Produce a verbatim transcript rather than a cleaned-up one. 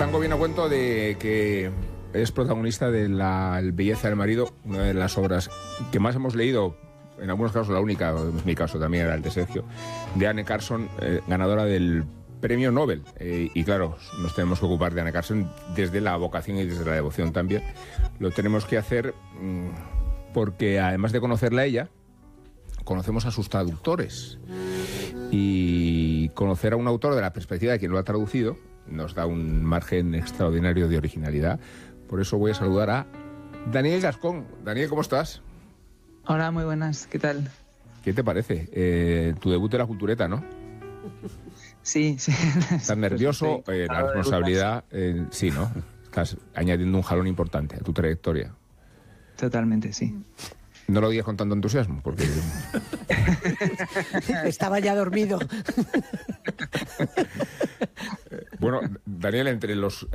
Arango viene a cuento de que es protagonista de La belleza del marido, una de las obras que más hemos leído, en algunos casos la única, en mi caso también era el de Sergio, de Anne Carson, eh, ganadora del Premio Nobel. Eh, y claro, nos tenemos que ocupar de Anne Carson desde la vocación y desde la devoción también. Lo tenemos que hacer mmm, porque además de conocerla a ella, conocemos a sus traductores. Y conocer a un autor de la perspectiva de quien lo ha traducido nos da un margen extraordinario de originalidad. Por eso voy a saludar a Daniel Gascón. Daniel, ¿cómo estás? Hola, muy buenas, ¿qué tal? ¿Qué te parece? Eh, tu debut de la cultureta, ¿no? Sí, sí. ¿Estás nervioso? Eh, la responsabilidad, eh, sí, ¿no? Estás añadiendo un jalón importante a tu trayectoria. Totalmente, sí. No lo digas con tanto entusiasmo, porque... Estaba ya dormido. Bueno, Daniel, entre los